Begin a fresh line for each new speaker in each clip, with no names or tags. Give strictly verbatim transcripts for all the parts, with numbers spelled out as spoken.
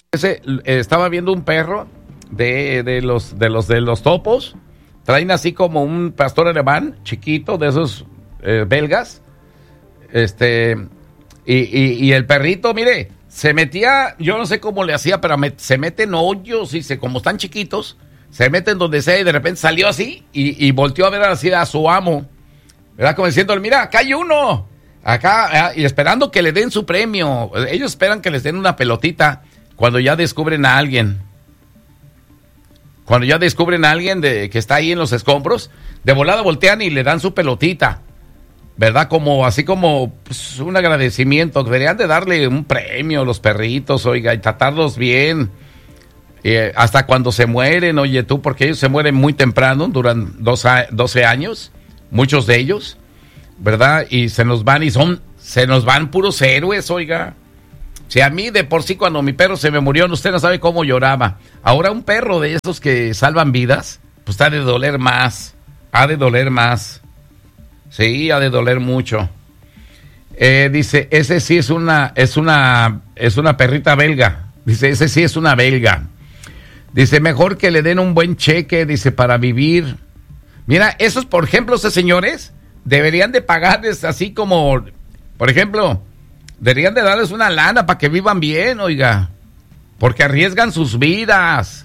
Ese, eh, estaba viendo un perro de, de los de los de los topos. Traen así como un pastor alemán chiquito de esos eh, belgas. Este y, y, y el perrito, mire, se metía, yo no sé cómo le hacía, pero me, se mete en hoyos y se, como están chiquitos, se meten donde sea y de repente salió así y, y volteó a ver así a su amo, ¿verdad? Como diciendo, mira, acá hay uno, acá, y esperando que le den su premio. Ellos esperan que les den una pelotita cuando ya descubren a alguien. Cuando ya descubren a alguien de, que está ahí en los escombros, de volada voltean y le dan su pelotita, ¿verdad? Como, así como pues, un agradecimiento. Deberían de darle un premio a los perritos, oiga, y tratarlos bien. Eh, hasta cuando se mueren, oye tú, porque ellos se mueren muy temprano, duran doce años, muchos de ellos, ¿verdad? Y se nos van y son, se nos van puros héroes, oiga. Si a mí de por sí cuando mi perro se me murió, usted no sabe cómo lloraba. Ahora un perro de esos que salvan vidas, pues ha de doler más, ha de doler más. Sí, ha de doler mucho. Eh, dice, ese sí es una, es una, es una perrita belga. Dice, ese sí es una belga. Dice, mejor que le den un buen cheque, dice, para vivir. Mira, esos, por ejemplo, esos señores deberían de pagarles así como, por ejemplo, deberían de darles una lana para que vivan bien, oiga, porque arriesgan sus vidas.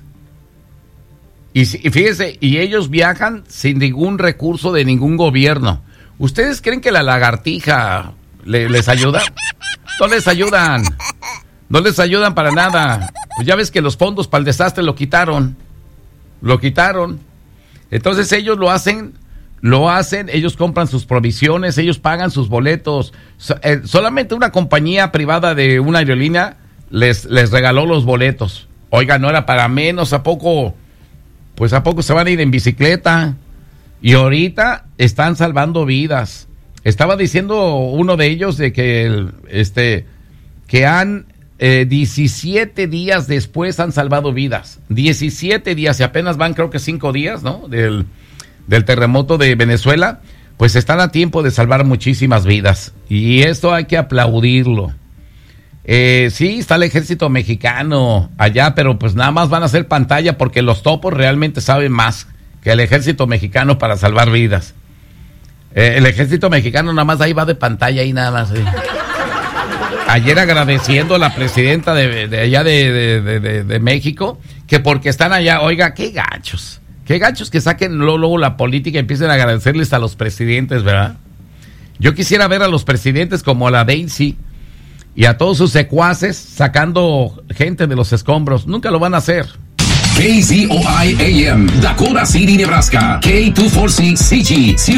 Y, y fíjese, y ellos viajan sin ningún recurso de ningún gobierno. ¿Ustedes creen que la lagartija le, les ayuda? No les ayudan. No les ayudan para nada. Pues ya ves que los fondos para el desastre lo quitaron. Lo quitaron. Entonces ellos lo hacen, lo hacen, ellos compran sus provisiones, ellos pagan sus boletos. So, eh, solamente una compañía privada de una aerolínea les, les regaló los boletos. Oiga, no era para menos, ¿a poco? Pues ¿a poco se van a ir en bicicleta? Y ahorita están salvando vidas. Estaba diciendo uno de ellos de que el, este que han eh, diecisiete días después han salvado vidas. diecisiete días y apenas van creo que cinco días, ¿no? Del, del terremoto de Venezuela. Pues están a tiempo de salvar muchísimas vidas. Y esto hay que aplaudirlo. Eh, sí, está el ejército mexicano allá, pero pues nada más van a hacer pantalla porque los topos realmente saben más que el ejército mexicano para salvar vidas. Eh, el ejército mexicano nada más ahí va de pantalla y nada más. Eh. Ayer agradeciendo a la presidenta de, de allá de, de, de, de, de México, que porque están allá, oiga, qué gachos, qué gachos que saquen luego, luego la política y empiecen a agradecerles a los presidentes, ¿verdad? Yo quisiera ver a los presidentes como a la Daisy y a todos sus secuaces sacando gente de los escombros. Nunca lo van a hacer.
K Z O I A M, Dakota City, Nebraska. K dos cuatro seis C G.